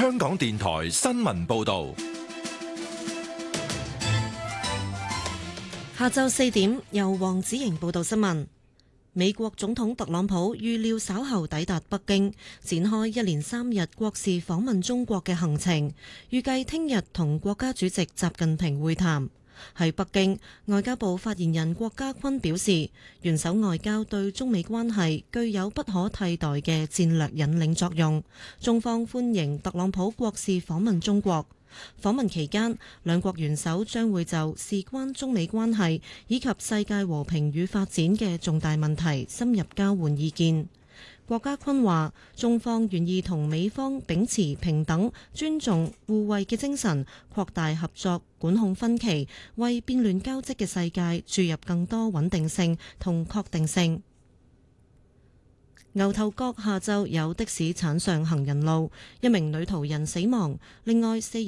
香港電台新聞報道。 下晝4點，由黃子瑩報道新聞。美國總統特朗普預料稍後抵達北京，展開一連3日國事訪問中國嘅行程，預計聽日同國家主席習近平會談。喺北京，外交部發言人郭家坤表示，元首外交對中美關係具有不可替代嘅戰略引領作用，中方歡迎特朗普國事訪問中國。訪問期間，兩國元首將會就事關中美關係以及世界和平與發展嘅重大問題深入交換意見。郭家坤話，中方願意同美方秉持平等、尊重、互惠嘅精神，擴大合作，管控分歧，為變亂交織嘅世界注入更多穩定性同確定性。牛頭角下晝有的士鏟上行人路，一名女途人死亡，另外4人